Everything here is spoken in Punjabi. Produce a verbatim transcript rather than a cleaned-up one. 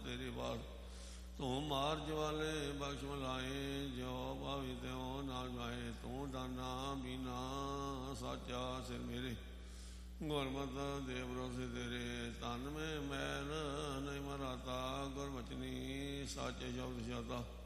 ਤੇਰੀ ਬਾਲ ਤੂੰ ਮਾਰ ਜਵਾਲੇ ਬਖਸ਼ ਮਲਾਏ ਜਿਉ ਭਾਵੀ ਤਿਉ ਨਾ ਜਾਏ ਤੂੰ ਦਾਨਾ ਬੀਨਾ ਸਾਚਾ ਸਿਰ ਮੇਰੇ ਗੁਰਮਤਿ ਦੇ ਭਰੋਸੇ ਤੇਰੇ ਤਨ ਮੈਂ ਮੈਲ ਨਹੀਂ ਮਰਾਤਾ ਗੁਰਬਚਨੀ ਸਾਚੇ ਸ਼ਬਦ ਸ਼ਾਤਾ